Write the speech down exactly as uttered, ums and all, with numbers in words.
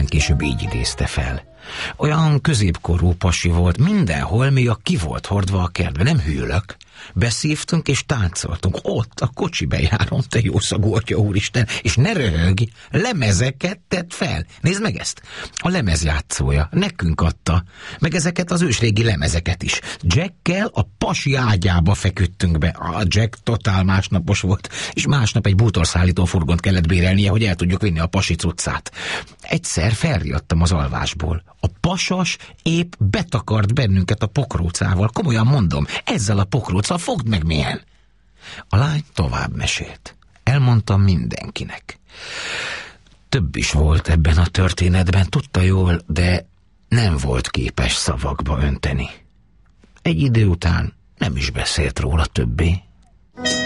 Aztán később így idézte fel. Olyan középkorú pasi volt, mindenhol, még a ki volt hordva a kertbe, nem hűlök. Beszívtunk és táncoltunk. Ott a kocsi bejáron, te jószagú atya úristen, és ne röhögj, lemezeket tett fel. Nézd meg ezt. A lemezjátszója nekünk adta, meg ezeket az ősrégi lemezeket is. Jackkel a pasi ágyába feküdtünk be. A Jack totál másnapos volt, és másnap egy bútorszállító furgont kellett bérelnie, hogy el tudjuk vinni a pasi cuccát. Egyszer felriadtam az alvásból. A pasas épp betakart bennünket a pokrócával. Komolyan mondom, ezzel a pokróccal fogd meg milyen. A lány tovább mesélt. Elmondtam mindenkinek. Több is volt ebben a történetben, tudta jól, de nem volt képes szavakba önteni. Egy idő után nem is beszélt róla többé.